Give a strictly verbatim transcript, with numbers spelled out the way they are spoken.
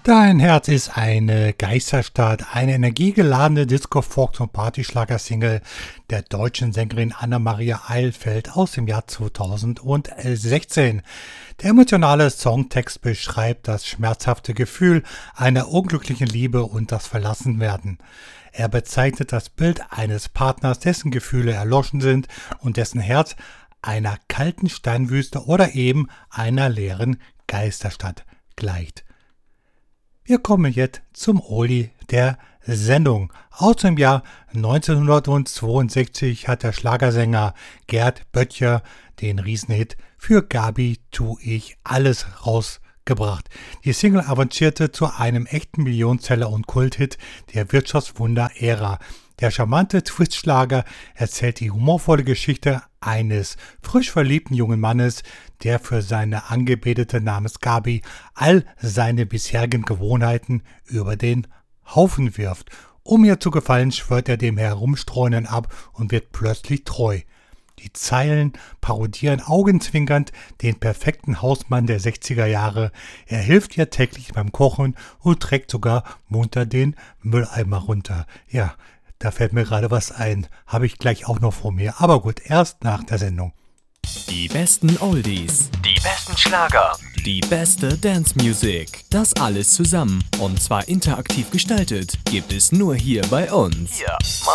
Dein Herz ist eine Geisterstadt, eine energiegeladene Disco-, Folks- und Partyschlager-Single der deutschen Sängerin Anna-Maria Eilfeld aus dem Jahr zweitausendsechzehn. Der emotionale Songtext beschreibt das schmerzhafte Gefühl einer unglücklichen Liebe und das Verlassenwerden. Er bezeichnet das Bild eines Partners, dessen Gefühle erloschen sind und dessen Herz einer kalten Steinwüste oder eben einer leeren Geisterstadt gleicht. Wir kommen jetzt zum Oldie der Sendung. Aus dem Jahr neunzehnhundertzweiundsechzig hat der Schlagersänger Gerd Böttcher den Riesenhit Für Gabi tu ich alles rausgebracht. Die Single avancierte zu einem echten Millionenseller und Kulthit der Wirtschaftswunder-Ära. Der charmante Twistschlager erzählt die humorvolle Geschichte eines frisch verliebten jungen Mannes, der für seine Angebetete namens Gabi all seine bisherigen Gewohnheiten über den Haufen wirft. Um ihr zu gefallen, schwört er dem Herumstreunen ab und wird plötzlich treu. Die Zeilen parodieren augenzwinkernd den perfekten Hausmann der sechziger Jahre. Er hilft ihr täglich beim Kochen und trägt sogar munter den Mülleimer runter. Ja, da fällt mir gerade was ein. Habe ich gleich auch noch vor mir. Aber gut, erst nach der Sendung. Die besten Oldies, die besten Schlager, die beste Dance Music. Das alles zusammen und zwar interaktiv gestaltet gibt es nur hier bei uns. Hier,